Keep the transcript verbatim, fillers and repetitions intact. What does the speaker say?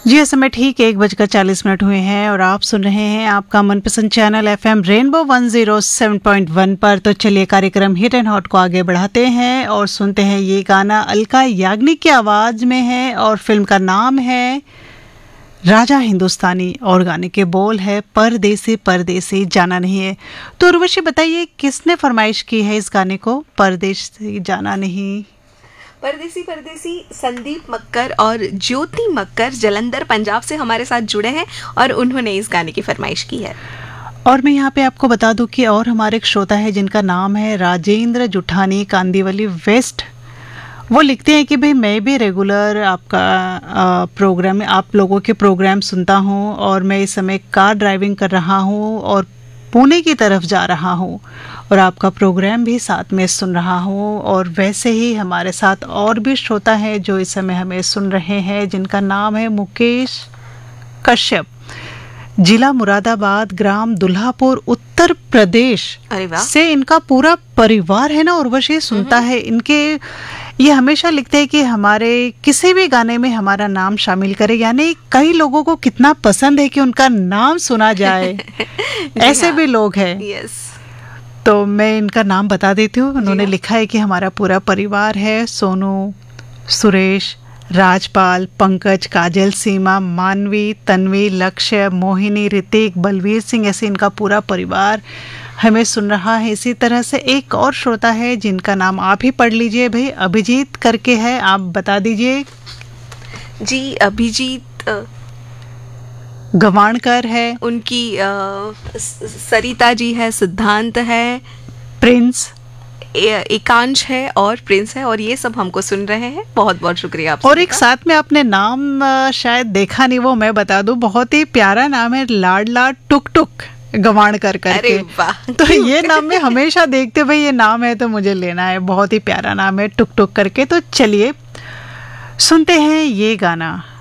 जी इस समय ठीक एक बजकर चालीस मिनट हुए हैं और आप सुन रहे हैं आपका मनपसंद channel FM rainbow one zero seven point one पर। तो चलिए कार्यक्रम हिट एंड हॉट को आगे बढ़ाते हैं और सुनते हैं ये गाना अलका याग्निक की आवाज़ में है और फिल्म का नाम है राजा हिंदुस्तानी और गाने के बोल है परदेसी परदेसी जाना नहीं है। तो उर्वशी बताइए किसने फरमाइश की है इस गाने को, परदेसी जाना नहीं? परदेसी परदेसी संदीप मक्कर और ज्योति मक्कर जलंधर पंजाब से हमारे साथ जुड़े हैं और उन्होंने इस गाने की फरमाइश की है। और मैं यहाँ पे आपको बता दूं कि और हमारे एक श्रोता है जिनका नाम है राजेंद्र जुठानी कांदीवली वेस्ट। वो लिखते हैं कि भाई मैं भी रेगुलर आपका प्रोग्राम आप लोगों के प्रोग्राम सुनता हूँ और मैं इस समय कार ड्राइविंग कर रहा हूँ और पुणे की तरफ जा रहा हूँ और आपका प्रोग्राम भी साथ में सुन रहा हूँ। और वैसे ही हमारे साथ और भी श्रोता हैं जो इस समय हमें सुन रहे हैं जिनका नाम है मुकेश कश्यप, जिला मुरादाबाद, ग्राम दुल्हापुर, उत्तर प्रदेश से इनका पूरा परिवार है ना उर्वशी सुनता है। इनके ये हमेशा लिखते हैं कि हमारे किसी भी गाने में हमारा नाम शामिल करें, यानी कई लोगों को कितना पसंद है कि उनका नाम सुना जाए ऐसे हाँ, भी लोग हैं। यस। तो मैं इनका नाम बता देती हूँ। उन्होंने लिखा है कि हमारा पूरा परिवार है, सोनू, सुरेश, राजपाल, पंकज, काजल, सीमा, मानवी, तन्वी, लक्ष्य, मोहिनी, ऋतिक, बलवीर सिंह, ऐसे इनका पूरा परिवार हमें सुन रहा है। इसी तरह से एक और श्रोता है जिनका नाम आप ही पढ़ लीजिए भाई, अभिजीत करके है, आप बता दीजिए। जी अभिजीत गवाणकर है, उनकी आ, सरिता जी है, सिद्धांत है, प्रिंस, एकांश है और प्रिंस है और ये सब हमको सुन रहे हैं। बहुत बहुत शुक्रिया आप। और एक साथ में आपने नाम शायद देखा नहीं, वो मैं बता दूं, बहुत ही प्यारा नाम है, लाडला टुक टुक गवाणकर करके। तो ये नाम में हमेशा देखते भाई ये नाम है तो मुझे लेना है, बहुत ही प्यारा नाम है टुक टुक करके। तो चलिए सुनते हैं ये गाना।